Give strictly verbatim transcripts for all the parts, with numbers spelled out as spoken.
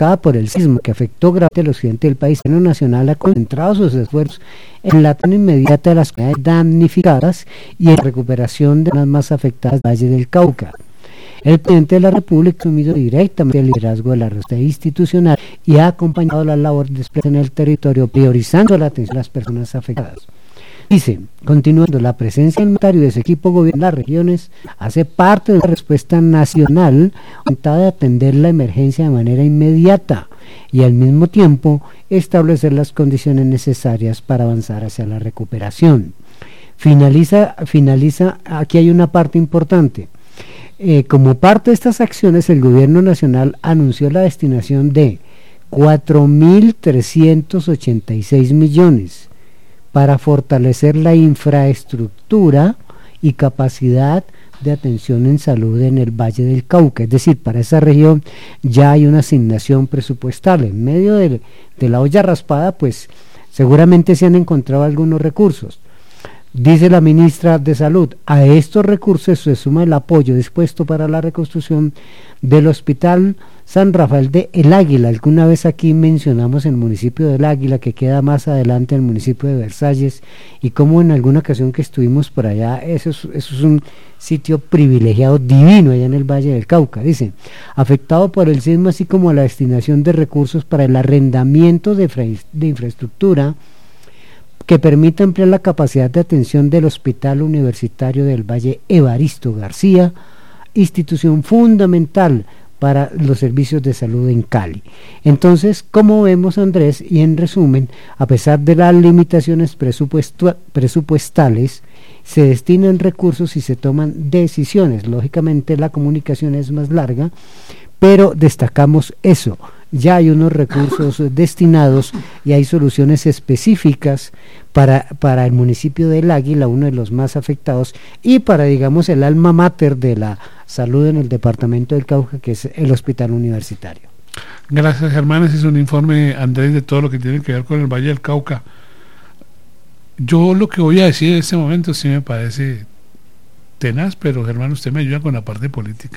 provocada por el sismo que afectó gravemente el occidente del país. El gobierno nacional ha concentrado sus esfuerzos en la atención inmediata de las comunidades damnificadas y en la recuperación de las más afectadas del Valle del Cauca. El presidente de la República ha asumido directamente el liderazgo de la respuesta institucional y ha acompañado la labor de despliegue en el territorio, priorizando la atención a las personas afectadas. Dice, continuando, la presencia humanitaria de ese equipo de gobierno en las regiones hace parte de una respuesta nacional orientada a atender la emergencia de manera inmediata y al mismo tiempo establecer las condiciones necesarias para avanzar hacia la recuperación. Finaliza, finaliza, aquí hay una parte importante. Eh, como parte de estas acciones, el gobierno nacional anunció la destinación de cuatro mil trescientos ochenta y seis millones para fortalecer la infraestructura y capacidad de atención en salud en el Valle del Cauca. Es decir, para esa región ya hay una asignación presupuestal. En medio de, de la olla raspada, pues seguramente se han encontrado algunos recursos. Dice la ministra de Salud, a estos recursos se suma el apoyo dispuesto para la reconstrucción del Hospital San Rafael de El Águila. Alguna vez aquí mencionamos el municipio del Águila, que queda más adelante del municipio de Versalles, y como en alguna ocasión que estuvimos por allá, eso es, eso es un sitio privilegiado, divino, allá en el Valle del Cauca. Dice, afectado por el sismo, así como la destinación de recursos para el arrendamiento de, infra, de infraestructura, que permita ampliar la capacidad de atención del Hospital Universitario del Valle Evaristo García, institución fundamental para los servicios de salud en Cali. Entonces, como vemos, Andrés, y en resumen, a pesar de las limitaciones presupuestu- presupuestales, se destinan recursos y se toman decisiones. Lógicamente la comunicación es más larga, pero destacamos eso. Ya hay unos recursos destinados y hay soluciones específicas para, para el municipio del Águila, uno de los más afectados, y para, digamos, el alma mater de la salud en el departamento del Cauca, que es el Hospital Universitario. Gracias, Germán. Ese es un informe, Andrés, de todo lo que tiene que ver con el Valle del Cauca. Yo lo que voy a decir en este momento sí me parece tenaz, pero Germán, usted me ayuda con la parte política.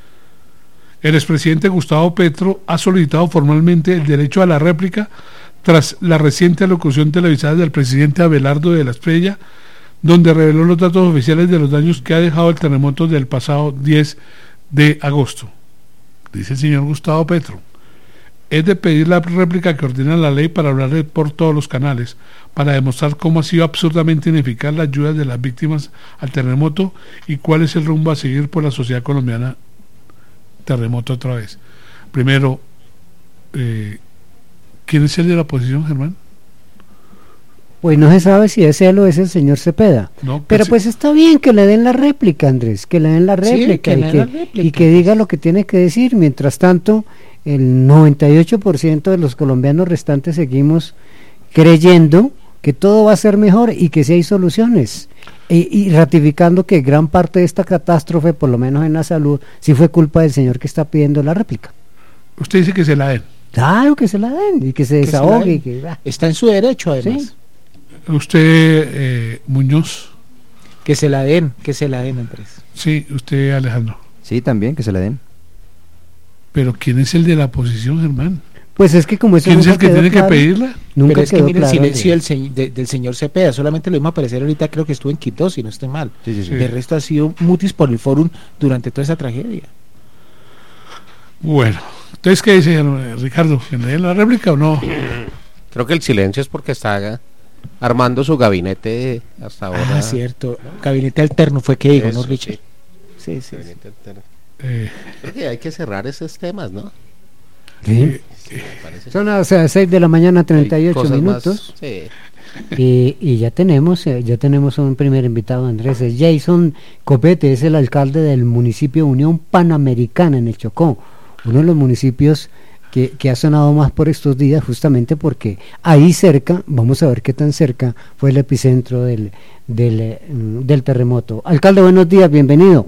El expresidente Gustavo Petro ha solicitado formalmente el derecho a la réplica tras la reciente alocución televisada del presidente Abelardo de la Espriella, donde reveló los datos oficiales de los daños que ha dejado el terremoto del pasado diez de agosto. Dice el señor Gustavo Petro, es de pedir la réplica que ordena la ley para hablar por todos los canales, para demostrar cómo ha sido absurdamente ineficaz la ayuda de las víctimas al terremoto y cuál es el rumbo a seguir por la sociedad colombiana. Terremoto otra vez. Primero, eh, ¿quién es el de la oposición, Germán? Pues no se sabe si ese lo es el señor Cepeda. No, pero pues, pues está bien que le den la réplica, Andrés, que le den la réplica, sí, que y, que, la réplica y que diga lo que tiene que decir. Mientras tanto, el noventa y ocho por ciento de los colombianos restantes seguimos creyendo que todo va a ser mejor y que sí hay soluciones. Y, y ratificando que gran parte de esta catástrofe, por lo menos en la salud, sí fue culpa del señor que está pidiendo la réplica. Usted dice que se la den. Claro que se la den y que se que desahogue. Se y que, ah. Está en su derecho, además. ¿Sí? Usted, eh, Muñoz. Que se la den, que se la den, Andrés. Sí, usted, Alejandro. Sí, también, que se la den. Pero ¿quién es el de la oposición, Germán? Pues es que como eso ¿quién es el que tiene claro, que pedirla? Nunca pero es que mire claro, el silencio del, se, de, del señor Cepeda, solamente lo vimos aparecer ahorita, creo que estuvo en Quito, si no estoy mal. Sí, sí, sí. De resto ha sido mutis por el fórum durante toda esa tragedia. Bueno, entonces, ¿qué dice Ricardo? ¿Que le den la réplica o no? Creo que el silencio es porque está armando su gabinete hasta ahora. Ah, cierto, gabinete alterno fue que digo, Eso, ¿no, Richard? Sí, sí, sí. Gabinete alterno. Eh. Creo que hay que cerrar esos temas, ¿no? ¿Sí? Sí, son las seis de la mañana, treinta y ocho minutos. Más, sí. y, y ya tenemos ya tenemos un primer invitado, Andrés. Es Jason Copete, es el alcalde del municipio Unión Panamericana en el Chocó, uno de los municipios que, que ha sonado más por estos días, justamente porque ahí cerca, vamos a ver qué tan cerca fue el epicentro del, del, del terremoto. Alcalde, buenos días, bienvenido.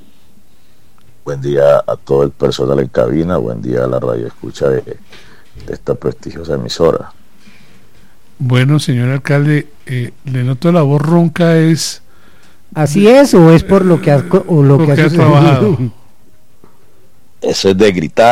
Buen día a todo el personal en cabina, buen día a la radio escucha de, de esta prestigiosa emisora. Bueno, señor alcalde, eh, le noto la voz ronca, ¿es así es o es por lo que ha, o lo, lo que, que ha trabajado? Eso es de gritar.